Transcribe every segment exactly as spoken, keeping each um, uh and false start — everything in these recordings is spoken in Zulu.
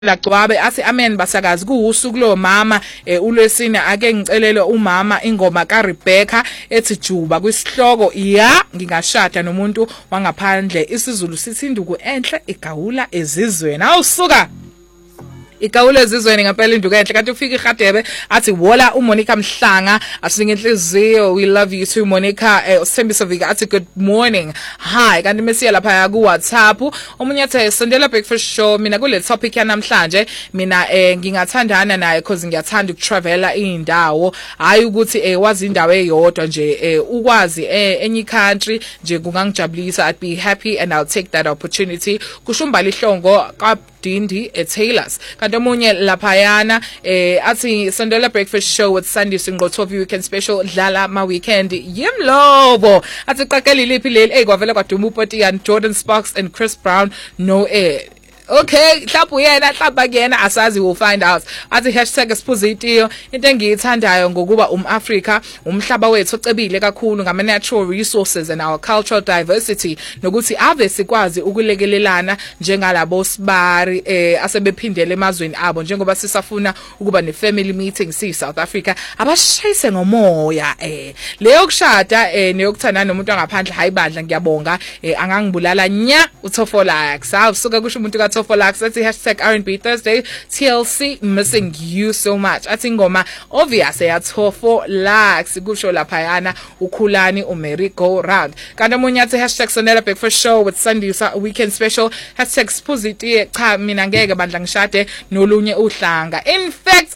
lagcwabe athi amen basakazi kuusuku lo mama uLwesine ake ngicelele umama ingoma kaRebecca ethi juba kwisihloko ya ngingashada nomuntu wangaphandle isiZulu sithi induku enhle igawula ezizweni awusuka igawula ezizweni ngempela induku enhle kanti ufika iGadebe athi wola uMonica Mhlanga asinge inhliziyo we love you too Monica uSthembiso Vika athi good morning hi kanti mesiya lapha ku WhatsApp omunye athi sondela breakfast show mina kule topic yanamhlanje mina eh ngingathandana naye because ngiyathanda ukutravela indawo hayi ukuthi eh wazi indawo eyodwa nje eh ukwazi eh any country nje kungangijabulisa I'd be happy and I'll take that opportunity kushumbala ihlongo ka Dindi e Taylors kanti omunye laphayana eh athi sondela breakfast show with Sunday Singqothovi weekend special dlala ma weekend yimlobo athi qaqeli liphi leli ekwavela kwaduma uPotian Jordan Sparks and Chris Brown no air okay mhlawumbe uyena mhlawumbe kuyena asazi we'll find out athi hashtag sphuzitiyo into engiyithandayo ngokuba umAfrika umhlaba wethu ocebile kakhulu ngama natural resources and our cultural diversity nokuthi ave sikwazi ukulekelelana njengalabo sibari eh asebephindele emazweni abo njengoba sisafuna ukuba ne family meeting si South Africa abashayise ngomoya eh leyo kushada eh neyokuthandana nomuntu angaphandle hayibandla ngiyabonga eh angangibulala nya uThofolax awusuka kusho umuntu ka Tofolax athi hashtag R and B Thursday T L C missing you so much athi ngoma obvious ya Tofolax kusho laphayana ukhulani uMary go round kanti omunye athi hashtag sonela breakfast show with Sunday weekend special hashtag sphuzitiye cha mina ngeke bandla ngishade nolunye uhlanga in fact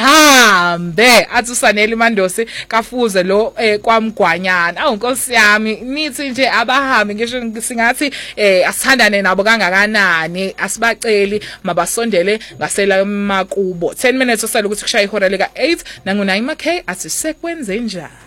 abahambe athi uSaneli Mandosi kafuze lo eh, kwamgwanyana awu nkosi yami nithi nje abahambe ngisho singathi eh asithandane nabo kangakanani asibaceli mabasondele ngasela makubo ten minutes osala ukuthi kushaya ihora lika eight nangu Naima K athi sekwenze njani.